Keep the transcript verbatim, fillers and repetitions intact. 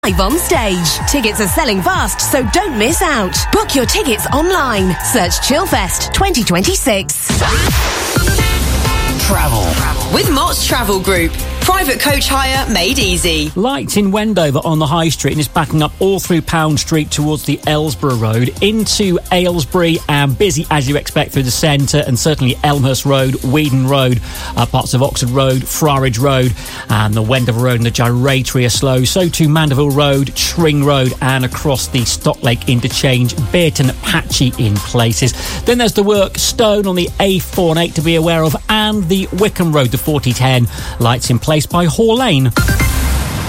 Live on stage. Tickets are selling fast, so don't miss out. Book your tickets online. Search Chillfest twenty twenty-six. Travel. With Mott's Travel Group. Private coach hire made easy. Lights in Wendover on the High Street, and it's backing up all through Pound Street towards the Aylesbury Road into Aylesbury, and busy as you expect through the centre, and certainly Elmhurst Road, Weedon Road, uh, parts of Oxford Road, Friarage Road, and the Wendover Road and the Gyratory are slow. So too Mandeville Road, Tring Road, and across the Stocklake interchange, Bearton patchy in places. Then there's the work Stone on the A four and eight to be aware of, and the Wickham Road, the forty ten, lights in place by Hall Lane.